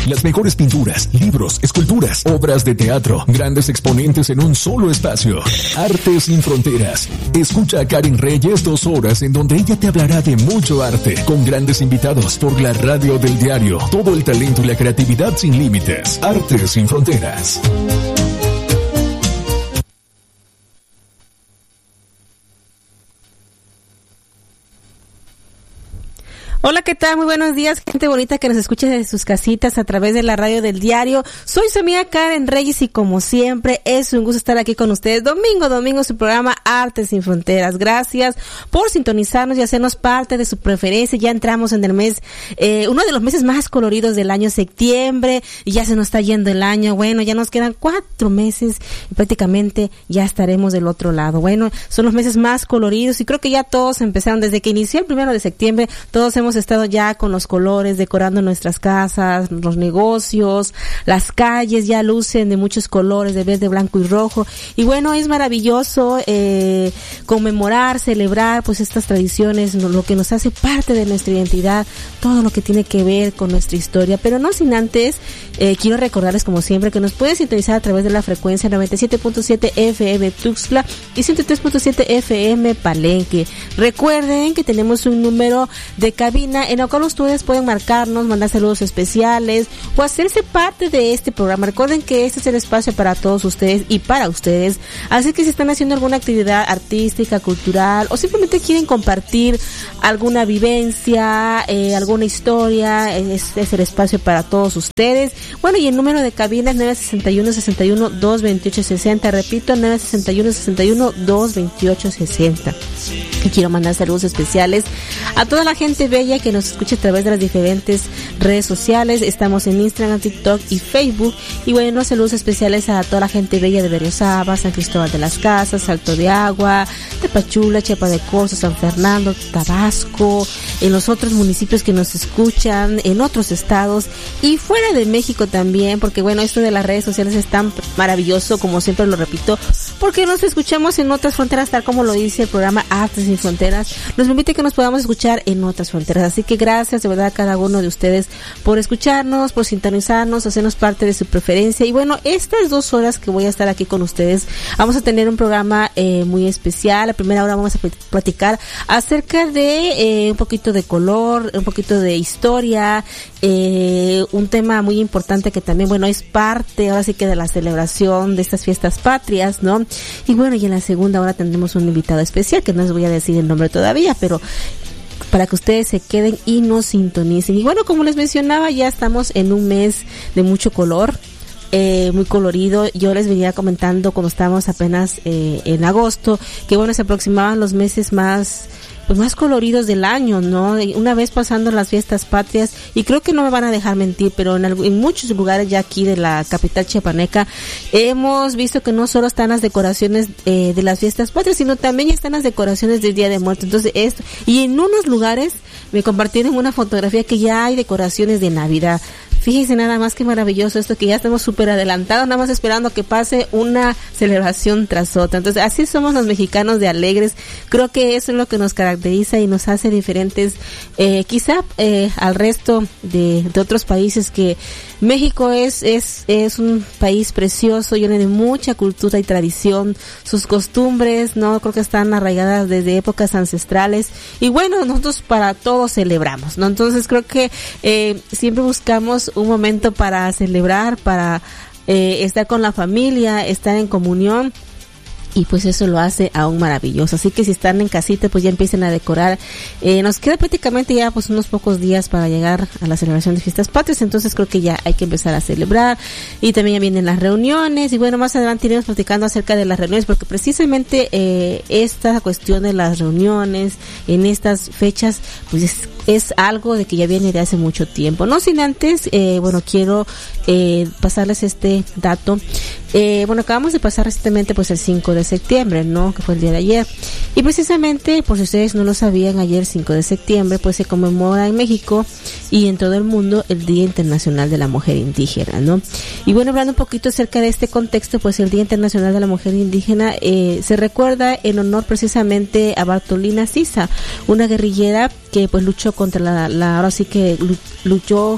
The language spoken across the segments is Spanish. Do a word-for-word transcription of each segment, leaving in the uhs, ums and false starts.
Las mejores pinturas, libros, esculturas, obras de teatro, grandes exponentes en un solo espacio. Arte sin fronteras. Escucha a Karen Reyes dos horas en donde ella te hablará de mucho arte, con grandes invitados por la radio del diario. Todo el talento y la creatividad sin límites. Arte sin fronteras. Hola, ¿qué tal? Muy buenos días, gente bonita que nos escucha desde sus casitas a través de la radio del diario. Soy su amiga Karen Reyes y como siempre es un gusto estar aquí con ustedes. Domingo, domingo, su programa Arte Sin Fronteras. Gracias por sintonizarnos y hacernos parte de su preferencia. Ya entramos en el mes, eh, uno de los meses más coloridos del año, septiembre, y ya se nos está yendo el año. Bueno, ya nos quedan cuatro meses y prácticamente ya estaremos del otro lado. Bueno, son los meses más coloridos y creo que ya todos empezaron desde que inició el primero de septiembre. Todos hemos estado ya con los colores, decorando nuestras casas, los negocios, las calles ya lucen de muchos colores, de verde, blanco y rojo. Y bueno, es maravilloso eh, conmemorar, celebrar pues estas tradiciones, lo que nos hace parte de nuestra identidad, todo lo que tiene que ver con nuestra historia. Pero no sin antes, eh, quiero recordarles como siempre que nos pueden sintonizar a través de la frecuencia noventa y siete punto siete F M Tuxtla y ciento tres punto siete F M Palenque. Recuerden que tenemos un número de cabina en el cual ustedes pueden marcarnos, mandar saludos especiales o hacerse parte de este programa. Recuerden que este es el espacio para todos ustedes y para ustedes, así que si están haciendo alguna actividad artística, cultural o simplemente quieren compartir alguna vivencia, eh, alguna historia, es, es el espacio para todos ustedes. Bueno, y el número de cabina es nueve seis uno, seis uno, dos veintiocho sesenta, repito, nueve seis uno, seis uno, dos veintiocho sesenta. Y quiero mandar saludos especiales a toda la gente bella que nos escucha a través de las diferentes redes sociales. Estamos en Instagram, TikTok y Facebook. Y bueno, saludos especiales a toda la gente bella de Berriozábal, San Cristóbal de las Casas, Salto de Agua, Tapachula, Chiapa de Corzo, San Fernando, Tabasco, en los otros municipios que nos escuchan, en otros estados y fuera de México también, porque bueno, esto de las redes sociales es tan maravilloso, como siempre lo repito, porque nos escuchamos en otras fronteras, tal como lo dice el programa Artes Sin Fronteras. Nos permite que nos podamos escuchar en otras fronteras. Así que gracias de verdad a cada uno de ustedes por escucharnos, por sintonizarnos, hacernos parte de su preferencia. Y bueno, estas dos horas que voy a estar aquí con ustedes, vamos a tener un programa eh, muy especial. La primera hora vamos a platicar acerca de eh, un poquito de color, un poquito de historia, eh, un tema muy importante que también, bueno, es parte ahora sí que de la celebración de estas fiestas patrias, ¿no? Y bueno, y en la segunda hora tendremos un invitado especial que no les voy a decir el nombre todavía, pero para que ustedes se queden y nos sintonicen. Y bueno, como les mencionaba, ya estamos en un mes de mucho color, eh, muy colorido. Yo les venía comentando cuando estábamos apenas eh, en agosto, que bueno, se aproximaban los meses más pues más coloridos del año, ¿no? Una vez pasando las fiestas patrias, y creo que no me van a dejar mentir, pero en, algo, en muchos lugares ya aquí de la capital chiapaneca hemos visto que no solo están las decoraciones eh, de las fiestas patrias, sino también están las decoraciones del Día de Muertos. Entonces esto, y en unos lugares me compartieron una fotografía que ya hay decoraciones de Navidad. Fíjense nada más que maravilloso esto, que ya estamos súper adelantados, nada más esperando que pase una celebración tras otra. Entonces, así somos los mexicanos de alegres. Creo que eso es lo que nos caracteriza y nos hace diferentes, eh, quizá eh, al resto de, de otros países, que México es, es, es un país precioso, lleno de mucha cultura y tradición. Sus costumbres, no creo que están arraigadas desde épocas ancestrales. Y bueno, nosotros para todo celebramos, ¿no? Entonces creo que eh, siempre buscamos un momento para celebrar, para eh, estar con la familia, estar en comunión. Y pues eso lo hace aún maravilloso. Así que si están en casita, pues ya empiecen a decorar. Eh, nos queda prácticamente ya pues unos pocos días para llegar a la celebración de fiestas patrias. Entonces creo que ya hay que empezar a celebrar. Y también ya vienen las reuniones. Y bueno, más adelante iremos platicando acerca de las reuniones, porque precisamente eh, esta cuestión de las reuniones en estas fechas, pues es, es algo de que ya viene de hace mucho tiempo. No sin antes, eh, bueno, quiero eh, pasarles este dato. Eh, bueno, acabamos de pasar recientemente pues el cinco de septiembre, ¿no? Que fue el día de ayer. Y precisamente, por si ustedes no lo sabían, ayer cinco de septiembre pues se conmemora en México y en todo el mundo el Día Internacional de la Mujer Indígena, ¿no? Y bueno, hablando un poquito acerca de este contexto, pues el Día Internacional de la Mujer Indígena eh, se recuerda en honor precisamente a Bartolina Sisa, una guerrillera que pues luchó contra la, la ahora sí que luchó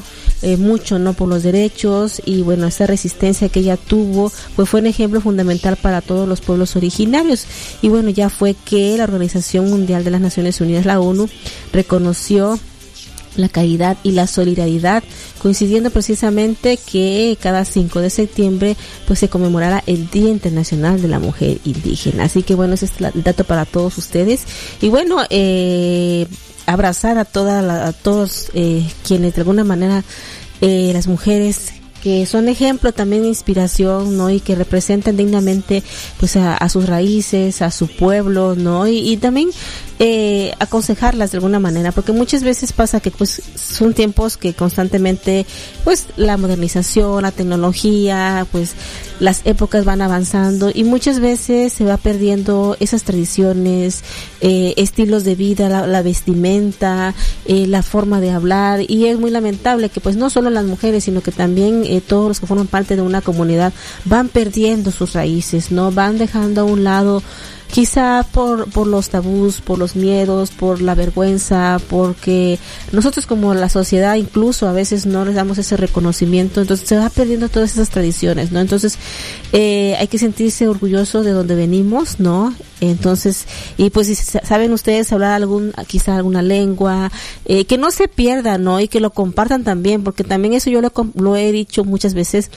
eh, mucho, ¿no? Por los derechos, y bueno, esa resistencia que ella tuvo, pues fue un ejemplo fundamental para todos los pueblos originarios. Y bueno, ya fue que la Organización Mundial de las Naciones Unidas, la ONU, reconoció la caridad y la solidaridad, coincidiendo precisamente que cada cinco de septiembre pues se conmemorará el Día Internacional de la Mujer Indígena. Así que bueno, ese es el dato para todos ustedes. Y bueno, eh, abrazar a toda la, a todos eh, quienes de alguna manera, eh, las mujeres que son ejemplo también de inspiración, ¿no? Y que representan dignamente pues a, a sus raíces, a su pueblo, ¿no? Y, y también eh, aconsejarlas de alguna manera, porque muchas veces pasa que pues son tiempos que constantemente pues la modernización, la tecnología, pues las épocas van avanzando y muchas veces se va perdiendo esas tradiciones, eh, estilos de vida, la, la vestimenta, eh, la forma de hablar, y es muy lamentable que pues no solo las mujeres, sino que también eh, todos los que forman parte de una comunidad van perdiendo sus raíces, ¿no? Van dejando a un lado, quizá por por los tabús, por los miedos, por la vergüenza, porque nosotros como la sociedad incluso a veces no les damos ese reconocimiento, entonces se va perdiendo todas esas tradiciones, ¿no? Entonces eh, hay que sentirse orgulloso de donde venimos, ¿no? Entonces, y pues si saben ustedes hablar algún, quizá alguna lengua, eh, que no se pierda, ¿no? Y que lo compartan también, porque también eso yo lo, lo he dicho muchas veces,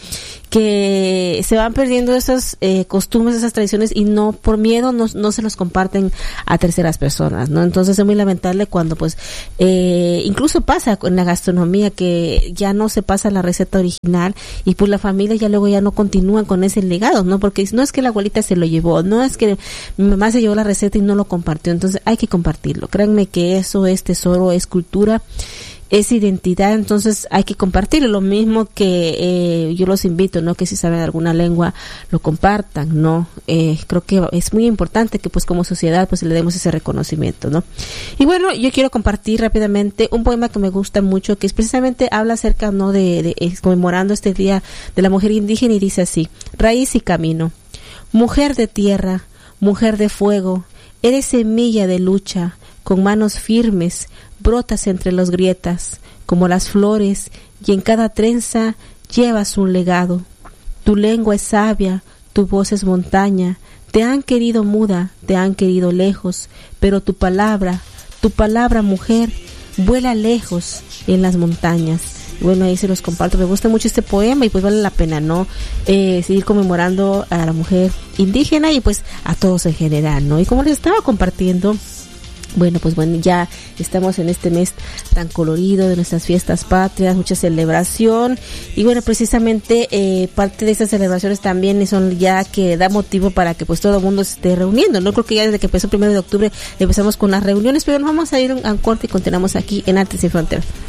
que se van perdiendo esas eh, costumbres, esas tradiciones, y no, por miedo no, no se los comparten a terceras personas, ¿no? Entonces es muy lamentable cuando pues, eh, incluso pasa en la gastronomía que ya no se pasa la receta original y pues la familia ya luego ya no continúan con ese legado, ¿no? Porque no es que la abuelita se lo llevó, no es que mi mamá se llevó la receta y no lo compartió, entonces hay que compartirlo. Créanme que eso es tesoro, es cultura, es identidad, entonces hay que compartirlo. Lo mismo que eh, yo los invito, ¿no? Que si saben alguna lengua lo compartan, ¿no? Eh, creo que es muy importante que pues como sociedad pues le demos ese reconocimiento, ¿no? Y bueno, yo quiero compartir rápidamente un poema que me gusta mucho, que es precisamente habla acerca, ¿no? De, de eh, conmemorando este Día de la Mujer Indígena, y dice así: raíz y camino, mujer de tierra, mujer de fuego, eres semilla de lucha, con manos firmes brotas entre las grietas, como las flores, y en cada trenza llevas un legado. Tu lengua es sabia, tu voz es montaña, te han querido muda, te han querido lejos, pero tu palabra, tu palabra mujer, vuela lejos en las montañas. Bueno, ahí se los comparto, me gusta mucho este poema y pues vale la pena, ¿no? Eh, seguir conmemorando a la mujer indígena y pues a todos en general, ¿no? Y como les estaba compartiendo, bueno, pues bueno, ya estamos en este mes tan colorido de nuestras fiestas patrias, mucha celebración, y bueno, precisamente eh, parte de estas celebraciones también son ya que da motivo para que pues todo el mundo se esté reuniendo, ¿no? Creo que ya desde que empezó el primero de octubre empezamos con las reuniones, pero nos vamos a ir a un corte y continuamos aquí en Artes Sin Fronteras.